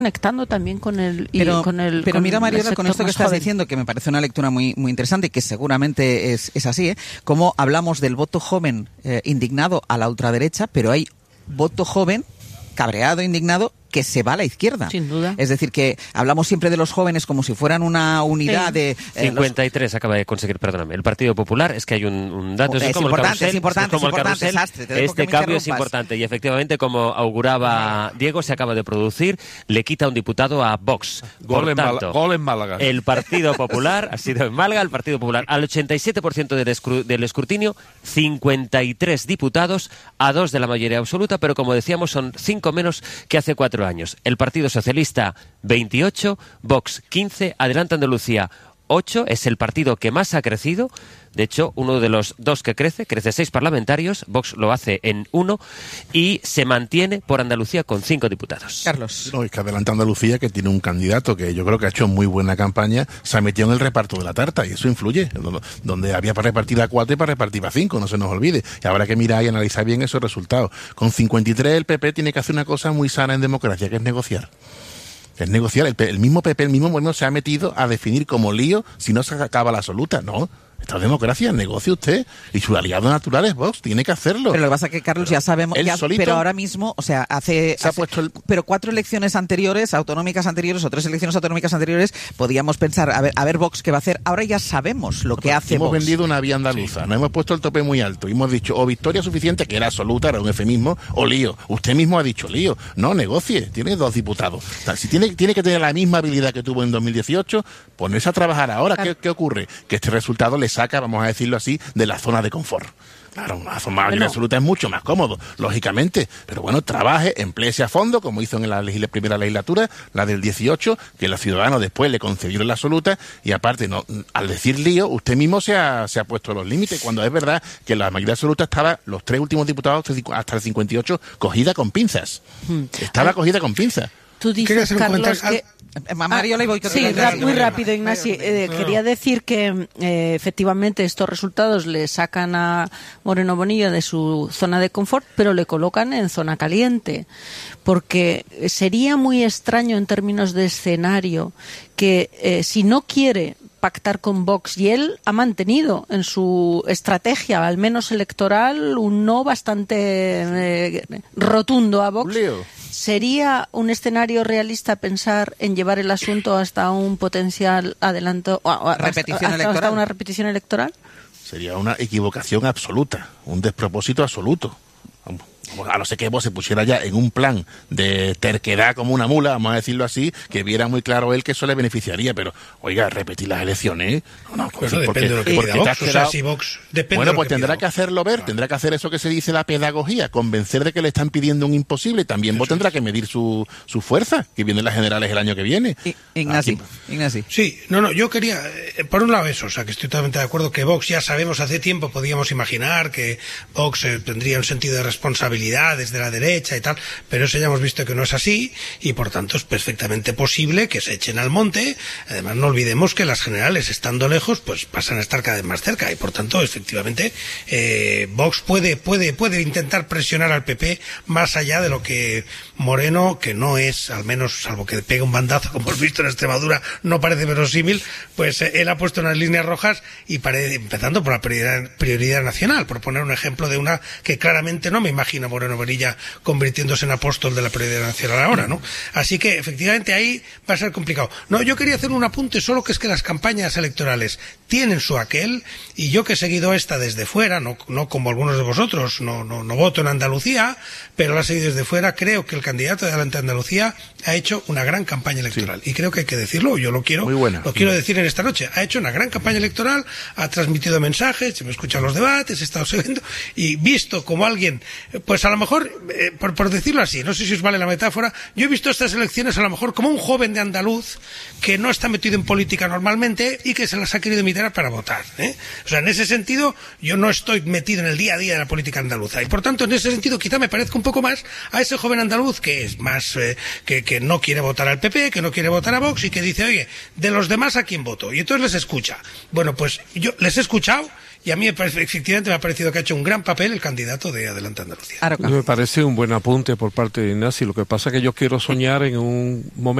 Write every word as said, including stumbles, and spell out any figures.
conectando también con el y pero, con el pero con mira, Mariola, con esto que estás joven. diciendo, que me parece una lectura muy muy interesante y que seguramente es, es así, ¿eh? Como hablamos del voto joven eh, indignado a la ultraderecha, pero hay voto joven cabreado, indignado, que se va a la izquierda. Sin duda. Es decir, que hablamos siempre de los jóvenes como si fueran una unidad sí. de... Eh, cincuenta y tres los... acaba de conseguir, perdóname, el Partido Popular. Es que hay un, un dato, es, es como importante, el carrusel, es importante, es como es importante, el carrusel. Sastre, este cambio es importante y efectivamente, como auguraba Diego, se acaba de producir, le quita un diputado a Vox. Gol, Por en, tanto, Málaga, gol en Málaga. El Partido Popular, ha sido en Málaga, el Partido Popular, al ochenta y siete por ciento del, escru del escrutinio, cincuenta y tres diputados, a dos de la mayoría absoluta, pero como decíamos, son cinco menos que hace cuatro años. El Partido Socialista, veintiocho, Vox, quince, Adelante Andalucía, ocho, es el partido que más ha crecido. De hecho, uno de los dos que crece, crece seis parlamentarios, Vox lo hace en uno y se mantiene por Andalucía con cinco diputados. Carlos. No, es que Adelante Andalucía, que tiene un candidato que yo creo que ha hecho muy buena campaña, se ha metido en el reparto de la tarta y eso influye. Donde había para repartir a cuatro y para repartir a cinco, no se nos olvide. Y habrá que mirar y analizar bien esos resultados. Con cincuenta y tres el P P tiene que hacer una cosa muy sana en democracia, que es negociar. Es negociar. El, el mismo P P, el mismo Moreno se ha metido a definir como lío si no se acaba la absoluta. No. Esta democracia, negocie usted. Y su aliado natural es Vox, tiene que hacerlo. Pero lo que pasa es que, Carlos, ya sabemos, ya, pero ahora mismo, o sea, hace, se ha hace puesto el... pero cuatro elecciones anteriores, autonómicas anteriores, o tres elecciones autonómicas anteriores, podíamos pensar, a ver, a ver Vox qué va a hacer. Ahora ya sabemos lo que hace hemos Vox. Hemos vendido una vía andaluza, sí. Nos hemos puesto el tope muy alto y hemos dicho o victoria suficiente, que era absoluta, era un eufemismo, o lío. Usted mismo ha dicho lío. No, negocie, tiene dos diputados. O sea, si tiene, tiene que tener la misma habilidad que tuvo en dos mil dieciocho, ponerse a trabajar ahora. ¿Qué, ¿Qué ocurre? Que este resultado le saca, vamos a decirlo así, de la zona de confort. Claro, una zona mayoría absoluta es mucho más cómodo, lógicamente, pero bueno, trabaje, empléese a fondo, como hizo en la legis primera legislatura, la del dieciocho, que los ciudadanos después le concedieron la absoluta, y aparte, no, al decir lío, usted mismo se ha, se ha puesto los límites, cuando es verdad que la mayoría absoluta estaba, los tres últimos diputados, hasta el cincuenta y ocho, cogida con pinzas. Hmm. Estaba cogida con pinzas. Tú dices, Carlos, que... Mario, le voy a sí, ra muy rápido, Ignacio. Eh, quería decir que eh, efectivamente estos resultados le sacan a Moreno Bonilla de su zona de confort, pero le colocan en zona caliente, porque sería muy extraño en términos de escenario que eh, si no quiere pactar con Vox, y él ha mantenido en su estrategia, al menos electoral, un no bastante eh, rotundo a Vox. ¿Sería un escenario realista pensar en llevar el asunto hasta un potencial adelanto, o repetición hasta, hasta una repetición electoral? Sería una equivocación absoluta, un despropósito absoluto. A no ser que Vox se pusiera ya en un plan de terquedad como una mula, vamos a decirlo así, que viera muy claro él que eso le beneficiaría, pero, oiga, repetir las elecciones, no, no, pues, bueno, depende de lo que porque Vox, quedado... o sea, si Vox depende bueno, de lo pues que tendrá pida. que hacerlo ver, tendrá que hacer eso que se dice la pedagogía, convencer de que le están pidiendo un imposible, y también Vox tendrá que medir su, su fuerza, que vienen las generales el año que viene. Ignacio, Ignacio. Sí, no, no, yo quería, eh, por un lado eso, o sea, que estoy totalmente de acuerdo que Vox, ya sabemos hace tiempo, podíamos imaginar que Vox eh, tendría un sentido de responsabilidad desde la derecha y tal, pero eso ya hemos visto que no es así y por tanto es perfectamente posible que se echen al monte. Además no olvidemos que las generales, estando lejos, pues pasan a estar cada vez más cerca y por tanto efectivamente eh, Vox puede, puede, puede intentar presionar al P P más allá de lo que Moreno, que no es, al menos salvo que pegue un bandazo como hemos visto en Extremadura, no parece verosímil, pues eh, él ha puesto unas líneas rojas y parece, empezando por la prioridad, prioridad nacional, por poner un ejemplo de una que claramente no me imagino a Moreno Bonilla convirtiéndose en apóstol de la prioridad nacional ahora, ¿no? Así que, efectivamente, ahí va a ser complicado. No, yo quería hacer un apunte, solo que es que las campañas electorales tienen su aquel, y yo que he seguido esta desde fuera, no, no como algunos de vosotros, no, no, no voto en Andalucía, pero la he seguido desde fuera, creo que el candidato de Adelante Andalucía ha hecho una gran campaña electoral. Sí. Y creo que hay que decirlo, yo lo quiero, Muy buena. lo quiero decir en esta noche. Ha hecho una gran campaña electoral, ha transmitido mensajes, me he escuchado los debates, he estado siguiendo, y visto como alguien, pues a lo mejor, eh, por, por decirlo así, no sé si os vale la metáfora, yo he visto estas elecciones a lo mejor como un joven de andaluz que no está metido en política normalmente y que se las ha querido imitar para votar, ¿eh? O sea, en ese sentido, yo no estoy metido en el día a día de la política andaluza y por tanto, en ese sentido, quizá me parezca un poco más a ese joven andaluz que es más, eh, que, que no quiere votar al P P, que no quiere votar a Vox y que dice, oye, de los demás, ¿a quién voto? Y entonces les escucha. Bueno, pues yo les he escuchado y a mí efectivamente me ha parecido que ha hecho un gran papel el candidato de Adelante Andalucía. Aroca. Me parece un buen apunte por parte de Ignacio. Lo que pasa es que yo quiero soñar en un momento